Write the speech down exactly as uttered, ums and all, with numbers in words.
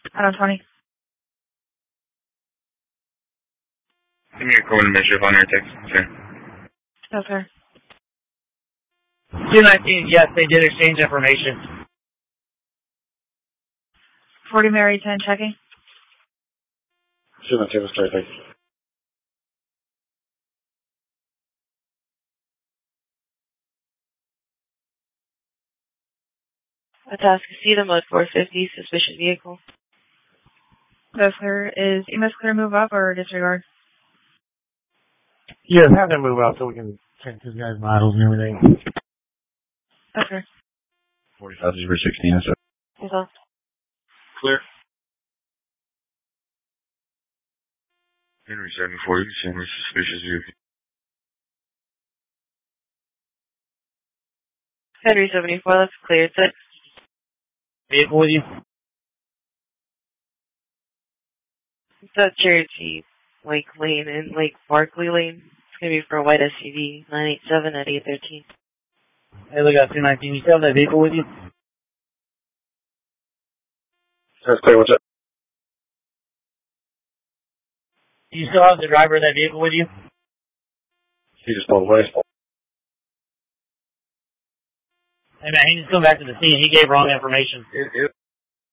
Adam twenty. Give me a call and measure on your text, sir. No, sir. two nineteen, yes, they did exchange information. forty Mary ten checking. two nineteen, let's try it. Atascocita, the mode four fifty, suspicious vehicle. No, sir. Is E M S clear to move up or disregard? Yes, have them move out so we can check this guy's models and everything. Okay. forty-five zero sixteen, sir. Yes, sir. Clear. Henry seven forty, same suspicious vehicle. Henry seventy-four, that's clear. Six. Vehicle with you? It's at Cherokee Lake Lane and Lake Barkley Lane. It's going to be for a white S U V, nine eight seven at eight thirteen. Hey, look at two nineteen. You still have that vehicle with you? That's clear, what's up? Do you still have the driver of that vehicle with you? He just pulled away. Hey, man, he just come back to the scene. He gave wrong information. It, it,